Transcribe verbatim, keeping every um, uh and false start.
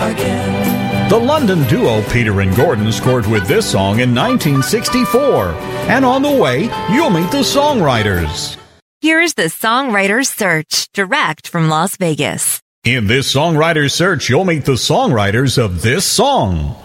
again. The London duo Peter and Gordon scored with this song in nineteen sixty-four. And on the way, you'll meet the songwriters. Here's the Songwriters Search, direct from Las Vegas. In this Songwriters Search, you'll meet the songwriters of this song.